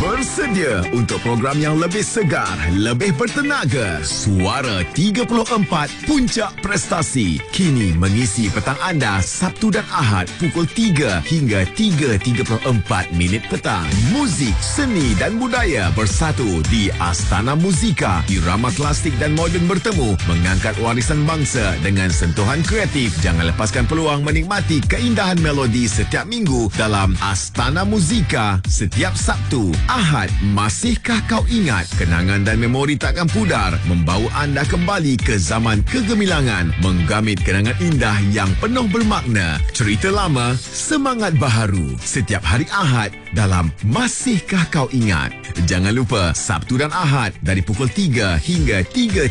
Bersedia untuk program yang lebih segar, lebih bertenaga. Suara 34 Puncak Prestasi kini mengisi petang anda Sabtu dan Ahad pukul 3 hingga 3.34 petang. Muzik, seni dan budaya bersatu di Astana Muzika. Irama klasik dan moden bertemu, mengangkat warisan bangsa dengan sentuhan kreatif. Jangan lepaskan peluang menikmati keindahan melodi setiap minggu dalam Astana Muzika setiap Sabtu. Ahad, masihkah kau ingat? Kenangan dan memori takkan pudar, membawa anda kembali ke zaman kegemilangan, menggamit kenangan indah yang penuh bermakna. Cerita lama, semangat baharu. Setiap hari Ahad dalam Masihkah Kau Ingat. Jangan lupa Sabtu dan Ahad dari pukul 3 hingga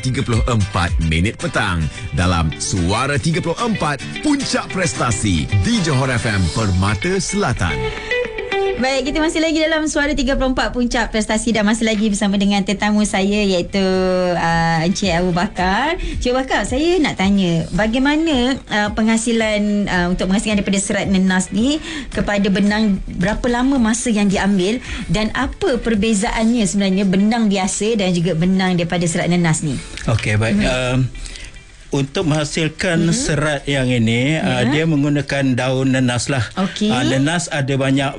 3.34 petang dalam Suara 34 Puncak Prestasi di Johor FM Permata Selatan. Baik, kita masih lagi dalam Suara 34 Puncak Prestasi dan masih lagi bersama dengan tetamu saya iaitu Encik Abu Bakar. Encik Abu Bakar, saya nak tanya bagaimana penghasilan untuk menghasilkan daripada serat nenas ni kepada benang, berapa lama masa yang diambil dan apa perbezaannya sebenarnya benang biasa dan juga benang daripada serat nenas ni? Okey, baik. Untuk menghasilkan serat yang ini, dia menggunakan daun nenas lah. Nenas ada banyak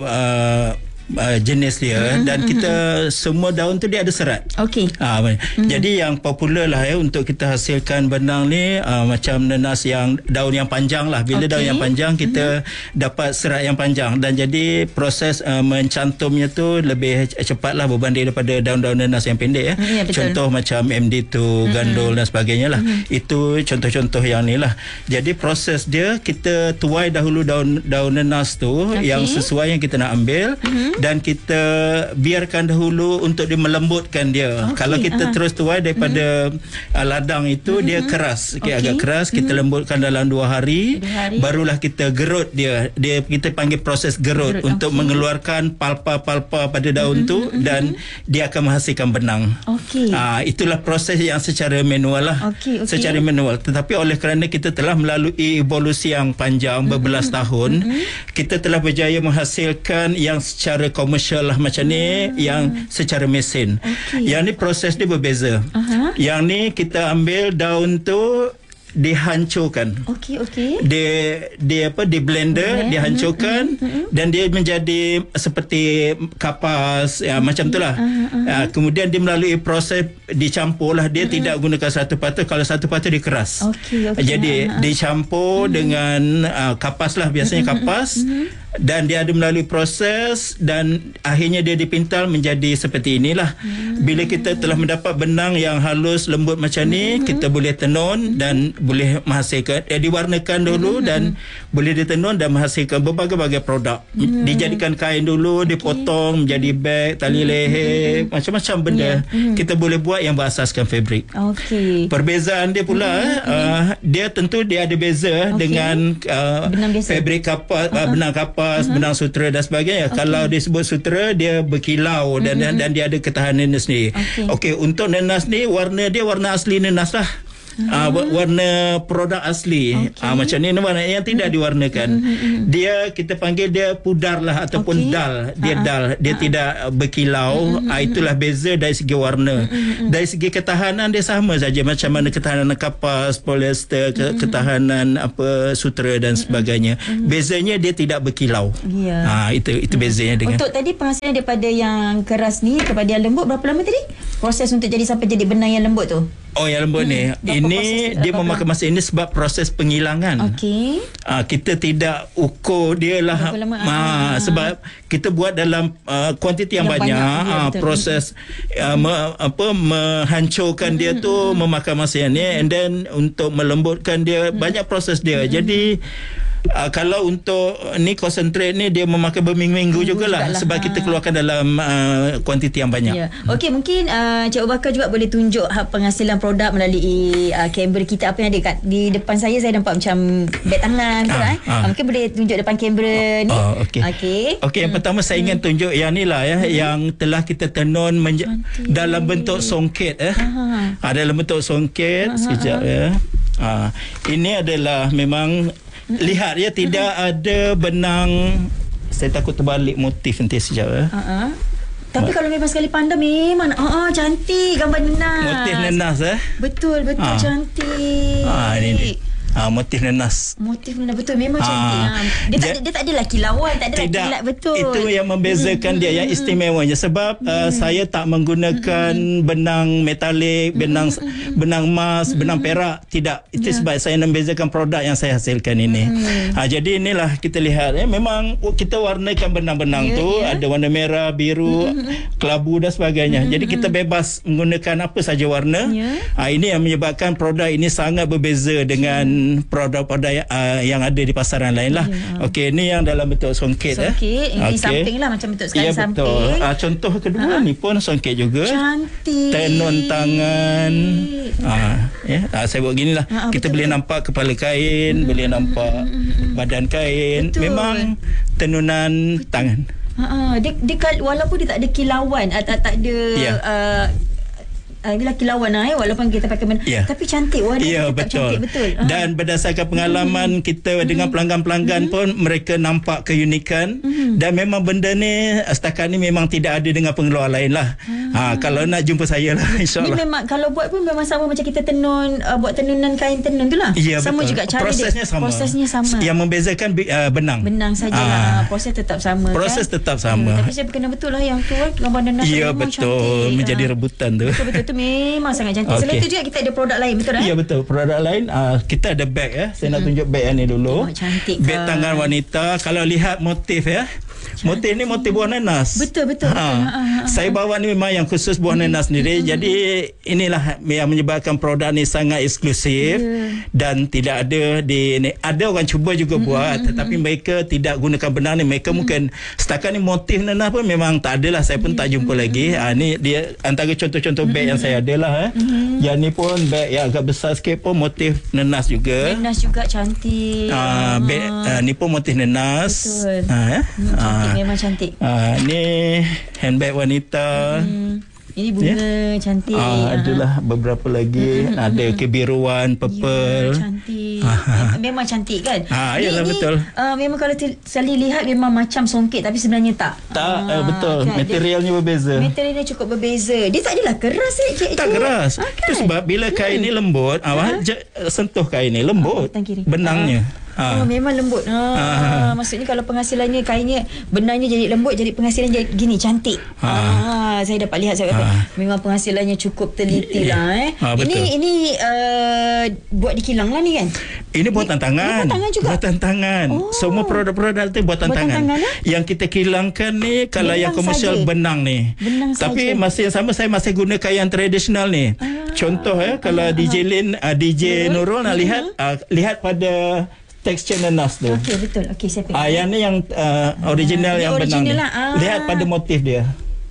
jenis dia dan kita semua daun tu dia ada serat. Jadi yang popular lah untuk kita hasilkan benang ni macam nenas yang daun yang panjang lah. Bila daun yang panjang kita dapat serat yang panjang dan jadi proses mencantumnya tu lebih cepat lah berbanding daripada daun-daun nenas yang pendek ya. Contoh macam MD2, gandul dan sebagainya lah. Itu contoh-contoh yang ni lah. Jadi proses dia kita tuai dahulu daun nenas tu yang sesuai yang kita nak ambil dan kita biarkan dahulu untuk dia melembutkan dia. Kalau kita terus tuai daripada ladang itu dia keras, agak keras, kita lembutkan dalam 2 hari, barulah kita gerut dia. Kita panggil proses gerut untuk mengeluarkan palpa-palpa pada daun tu dan dia akan menghasilkan benang. Itulah proses yang secara manual lah. Secara manual. Tetapi oleh kerana kita telah melalui evolusi yang panjang berbelas tahun, kita telah berjaya menghasilkan yang secara komersial lah macam ni, yang secara mesin. Yang ni proses dia berbeza. Yang ni kita ambil daun tu dihancurkan. Dia di blender, dihancurkan dan dia menjadi seperti kapas macam itulah. Kemudian dia melalui proses dicampur lah. Dia tidak gunakan satu patah. Kalau satu patah dia keras. Jadi dicampur dengan kapas lah, biasanya kapas. Dan dia ada melalui proses dan akhirnya dia dipintal menjadi seperti inilah. Bila kita telah mendapat benang yang halus lembut macam ni, kita boleh tenun dan boleh menghasilkan, diwarnakan dulu dan boleh ditenun dan menghasilkan berbagai-bagai produk. Dijadikan kain dulu, dipotong menjadi beg, tali leher, macam-macam benda kita boleh buat yang berasaskan fabrik. Perbezaan dia pula dia tentu dia ada beza dengan fabrik kapas, benang kapas, benang sutera dan sebagainya. Kalau disebut sutera dia berkilau dan dia ada ketahanan dia sendiri. Untuk nenas ni warna dia warna asli nenas lah. Warna produk asli. Macam ni warna yang tidak diwarnakan. Dia kita panggil dia pudar lah ataupun dal. Dia dal, dia tidak berkilau. Itulah beza dari segi warna. Dari segi ketahanan dia sama saja macam mana ketahanan kapas, polyester, ketahanan sutera dan sebagainya. Bezanya dia tidak berkilau. Itu bezanya dengan. Untuk tadi penghasilan daripada yang keras ni kepada yang lembut berapa lama tadi? Proses untuk jadi sampai jadi benang yang lembut tu. Yang lembut ni. Ini dia memakan masa ini sebab proses penghilangan. Kita tidak ukur dia lah. Sebab kita buat dalam kuantiti yang banyak. Proses menghancurkan dia tu memakan masa yang ni, and then untuk melembutkan dia banyak proses dia. Jadi kalau untuk ni concentrate ni dia memakan berminggu-minggu jugalah sebab kita keluarkan dalam kuantiti yang banyak. Mungkin Cik Abu Bakar juga boleh tunjuk penghasilan produk melalui kamera kita. Apa yang ada kat di depan saya nampak macam beg tangan mungkin boleh tunjuk depan kamera ni. Yang pertama saya ingin tunjuk yang ni lah yang telah kita tenun dalam bentuk songket dalam bentuk songket. Sekejap ini adalah memang lihat tidak ada benang. Saya takut terbalik motif nanti sekejap Tapi kalau memang sekali pandang memang cantik gambar nenas. Motif nenas Betul cantik. Ini motif nenas. Motif nenas betul memang cantik. Dia tak adalah kilauan, tak adalah kilat betul. Itu yang membezakan dia, yang istimewanya sebab saya tak menggunakan benang metalik, benang emas, benang perak, tidak. Itu sebab saya membezakan produk yang saya hasilkan ini. Jadi inilah kita lihat memang kita warnakan benang-benang tu ada warna merah, biru, kelabu dan sebagainya. Jadi kita bebas menggunakan apa saja warna. Ini yang menyebabkan produk ini sangat berbeza dengan produk-produk yang ada di pasaran lain lah. Okey, ni yang dalam bentuk songket. Ini samping lah macam bentuk sekali samping. Betul. Contoh kedua ni pun songket juga. Cantik. Tenun tangan. Saya buat gini lah. Kita boleh nampak kepala kain, boleh nampak badan kain. Betul. Memang tenunan tangan. Dia walaupun dia tak ada kilauan, tak ada inilah kilauan walaupun kita pakai tapi cantik warna betul. Cantik betul. Dan berdasarkan pengalaman kita dengan pelanggan-pelanggan pun mereka nampak keunikan dan memang benda ni setakat ni memang tidak ada dengan pengeluar lain lah. Kalau nak jumpa saya lah, insyaAllah. Ni memang kalau buat pun memang sama macam kita tenun, buat tenunan kain tenun tu lah. Sama betul. Juga cara prosesnya sama. Yang membezakan benang sajalah. Proses tetap sama. Tetap sama. Tapi saya berkenan betul lah yang tu gambar nenas memang betul. Cantik. Menjadi rebutan tu. Betul tu memang sangat cantik. Selain itu juga kita ada produk lain, betul Ya betul. Produk lain kita ada beg Saya nak tunjuk beg yang ni dulu. Cantik. Beg tangan wanita. Kalau lihat motif motif ni motif buah nanas. Betul. Saya bawa ni memang yang khusus buah nanas sendiri. Jadi inilah yang menyebabkan produk ni sangat eksklusif dan tidak ada ada orang cuba juga buat tetapi mereka tidak gunakan benang ni. Mereka mungkin setakat ni motif nanas pun memang tak adalah. Saya pun tak jumpa lagi. Ni dia antara contoh-contoh beg yang saya ada lah. Yang ni pun beg yang agak besar sikit pun motif nanas juga. Nanas juga cantik. Beg ni pun motif nanas. Betul. Cantik, memang cantik. Ni handbag wanita. Ini bunga cantik. Adalah beberapa lagi. Ada kebiruan, purple. Cantik. Memang cantik kan? Yalah betul. Memang kalau sekali lihat memang macam songket tapi sebenarnya tak. Betul. Kan? Materialnya berbeza. Materialnya cukup berbeza. Dia tak adalah keras Cik. Tak keras. Itu sebab bila kain ni lembut, sentuh kain ni lembut. Benangnya. Memang lembut. Maksudnya kalau penghasilannya kainnya, benangnya jadi lembut, jadi penghasilan jadi gini cantik. Saya dapat lihat memang penghasilannya cukup teliti lah. Ini buat di kilang lah ni kan. Ini buatan tangan. Buatan tangan juga. Buatan tangan. Semua produk-produk itu buatan tangan. Yang kita kilangkan ni kalau yang komersial benang ni. Tapi masih yang sama saya masih gunakan yang tradisional ni. Contoh kalau DJ Lin, DJ Nurul nak lihat pada tekstur nanas tu. Okey betul. Okey saya pegang. Yang ni yang original yang benang ni. Lihat pada motif dia.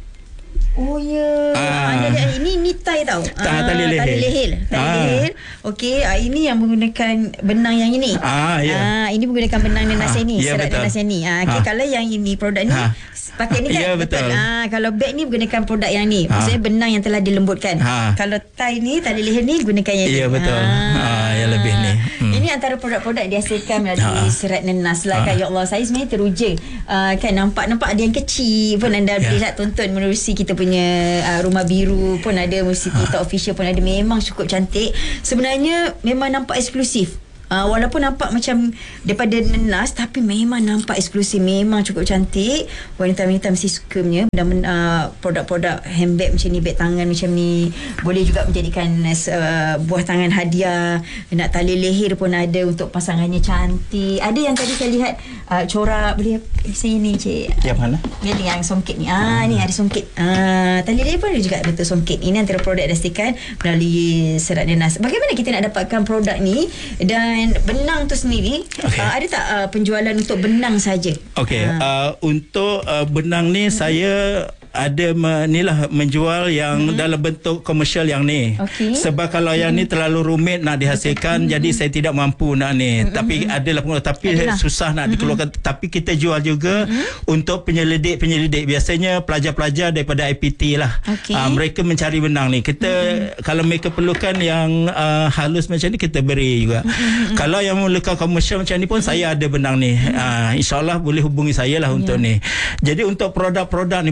Ini tie tau. Tali leher. Okey, ini yang menggunakan benang yang ini. Ini menggunakan benang nanas ini, serat nanas ini. Okey, kalau yang ini produk ni pakai ni kan. Betul. Kalau beg ni menggunakan produk yang ni. Maksudnya benang yang telah dilembutkan. Kalau tie ni, tali leher ni gunakan yang ni. Ya betul. Yang lebih ni. Ini antara produk-produk dihasilkan melalui serat nanas lah kan. Ya Allah, saya sebenarnya teruja. Kan nampak ada yang kecil pun anda boleh nak tonton menerusi kita punya Rumah Biru pun ada, musik kita official pun ada. Memang cukup cantik. Sebenarnya memang nampak eksklusif. Walaupun nampak macam daripada nanas tapi memang nampak eksklusif, memang cukup cantik. Wanita-wanita mesti suka punya produk-produk handbag macam ni, beg tangan macam ni. Boleh juga menjadikan buah tangan hadiah. Nak tali leher pun ada untuk pasangannya cantik. Ada yang tadi saya lihat corak boleh saya ni Cik. Yang mana? Ni yang songket ni. Ni ada songket. Tali leher pun ada juga bentuk songket. Ini antara produk didasarkan melalui serat nanas. Bagaimana kita nak dapatkan produk ni dan benang tu sendiri? Ada tak penjualan untuk benang saja? Untuk benang ni saya ada menjual yang dalam bentuk komersial yang ni. Sebab kalau yang ni terlalu rumit nak dihasilkan, jadi saya tidak mampu nak ni. Tapi adalah susah nak dikeluarkan. Tapi kita jual juga untuk penyelidik. Biasanya pelajar-pelajar daripada IPT lah. Mereka mencari benang ni. Kita kalau mereka perlukan yang halus macam ni, kita beri juga. Kalau yang memerlukan komersial macam ni pun saya ada benang ni. InsyaAllah boleh hubungi saya lah untuk ni. Jadi untuk produk-produk ni pula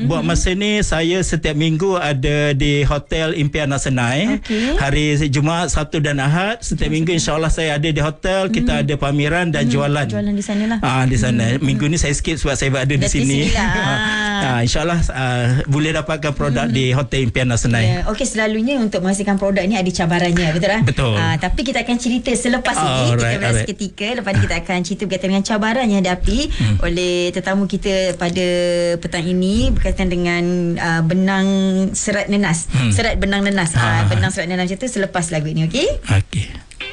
buat masa ni saya setiap minggu ada di Hotel Impian Senai. Hari Jumaat, Sabtu dan Ahad. Setiap minggu insya-Allah saya ada di hotel. Kita ada pameran dan jualan. Jualan di sana lah. Di sana. Minggu ni saya skip sebab saya berada di sini. InsyaAllah boleh dapatkan produk di Hotel Impian Senai. Okey, selalunya untuk menghasilkan produk ni ada cabarannya, betul tak? Betul. Tapi kita akan cerita selepas ini. Kita berehat seketika. Lepas ni kita akan cerita berkaitan dengan cabaran yang dihadapi oleh tetamu kita pada petang ini berkaitan dengan benang serat nenas. Serat benang nenas. Benang serat nenas itu selepas lagu ini, okey? Okey.